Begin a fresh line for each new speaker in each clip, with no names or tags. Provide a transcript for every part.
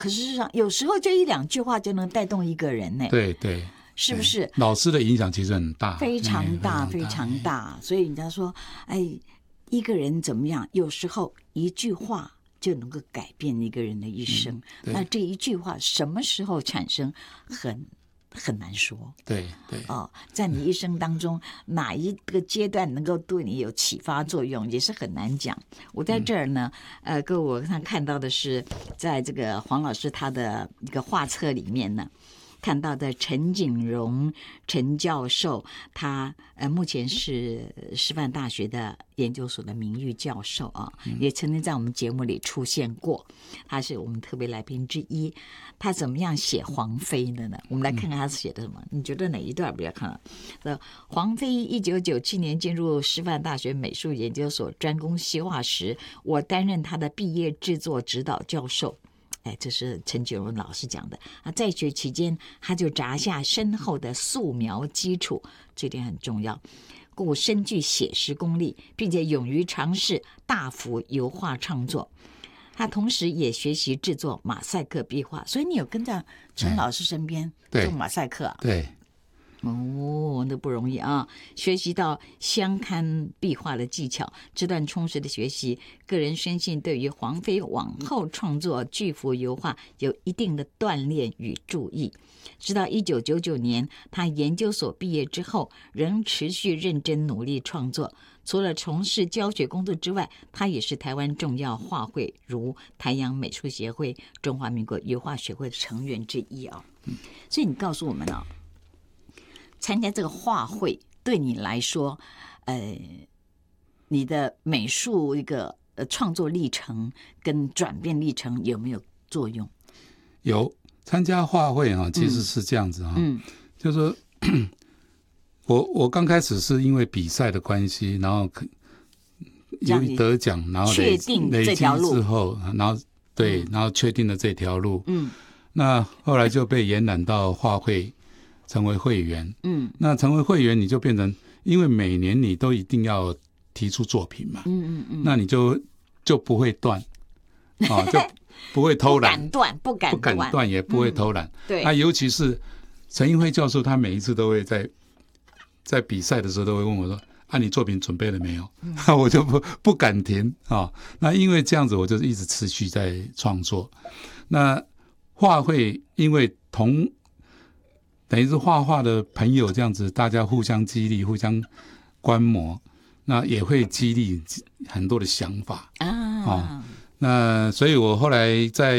可是事实上有时候就一两句话就能带动一个人呢。
对对，
是不是？
老师的影响其实很大，
非常大，非常大。所以人家说，哎，一个人怎么样？有时候一句话就能够改变一个人的一生。那这一句话什么时候产生，很难说。
对对。
在你一生当中哪一个阶段能够对你有启发作用，也是很难讲。我在这儿呢，各位，我看到的是，在这个黄老师他的一个画册里面呢。看到的陈景荣陈教授，他目前是师范大学的研究所的名誉教授啊，也曾经在我们节目里出现过，他是我们特别来宾之一。他怎么样写黄飞的呢？我们来看看他写的什么。你觉得哪一段比较看到？黄飞1997年进入师范大学美术研究所专攻西画时，我担任他的毕业制作指导教授。这是陈景荣老师讲的啊。在学期间，他就扎下深厚的素描基础，这点很重要，故深具写实功力，并且勇于尝试大幅油画创作。他同时也学习制作马赛克壁画，所以你有跟在陈老师身边做马赛克啊？
对。
那不容易啊！学习到相刊壁画的技巧，这段充实的学习，个人深信对于黄飞往后创作巨幅油画有一定的锻炼与注意。直到1999年，他研究所毕业之后，仍持续认真努力创作。除了从事教学工作之外，他也是台湾重要画会，如台阳美术协会、中华民国油画学会的成员之一啊。所以你告诉我们啊。参加这个画会对你来说，你的美术一个创作历程跟转变历程有没有作用？
有，参加画会其实是这样子就是说我刚开始是因为比赛的关系，然后由于得奖，然后
确定这条路
之后，然后对，然后确定了这条路，那后来就被延揽到画会。成为会员，那成为会员你就变成，因为每年你都一定要提出作品嘛，那你就不会断，就不会偷懒，
不敢
断，也不会偷懒。
对，
尤其是陈英辉教授，他每一次都会在比赛的时候都会问我说：“你作品准备了没有？”我就不敢停那因为这样子，我就一直持续在创作。那画会因为等于是画画的朋友这样子，大家互相激励，互相观摩，那也会激励很多的想法那所以我后来在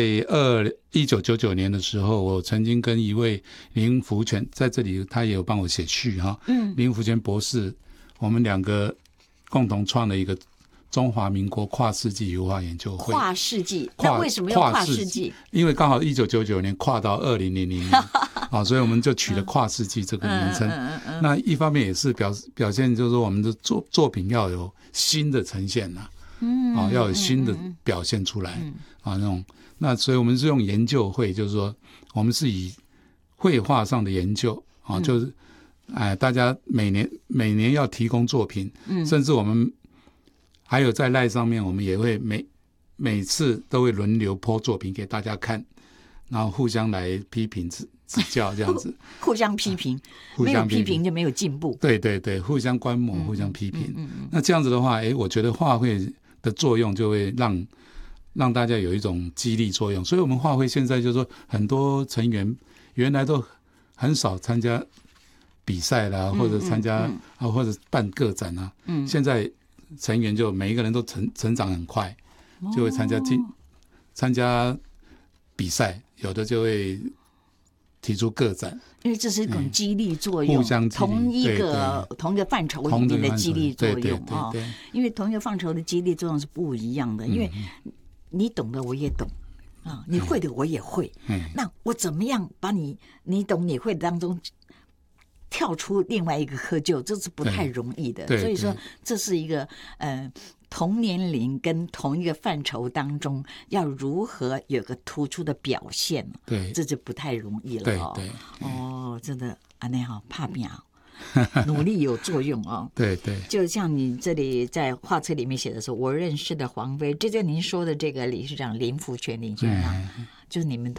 1999年的时候，我曾经跟一位林福全在这里，他也有帮我写序林福全博士，我们两个共同创了一个中华民国跨世纪油画研究会。
跨世纪？那为什么要跨世纪？
因为刚好1999年跨到2000年所以我们就取了跨世纪这个名称。那一方面也是表现就是说我们的作品要有新的呈现要有新的表现出来那所以我们是用研究会，就是说我们是以绘画上的研究就是大家每年要提供作品，甚至我们还有在赖上面，我们也会每次都会轮流po作品给大家看，然后互相来批评指教这样子。
互相批评，没有批评就没有进步。
对对对，互相观摩，互相批评。那这样子的话，我觉得画会的作用就会让大家有一种激励作用。所以我们画会现在就是说，很多成员原来都很少参加比赛啦，或者参加或者办个展现在成员就每一个人都成长很快，就会参加比赛，有的就会提出个展，
因为这是一种激励作用，
互相激励，
同一个范畴里面的激励作用
对，
因为同一个范畴的激励作用是不一样的，因为你懂的我也懂你会的我也会，那我怎么样把你懂你会当中跳出另外一个窠臼，这是不太容易的。所以说这是一个同年龄跟同一个范畴当中要如何有个突出的表现，
对，
这就不太容易了
对
真的怕拼努力有作用
对，
就像你这里在画册里面写的说，我认识的黄飞，这就您说的这个理事长林福全林先生就是你们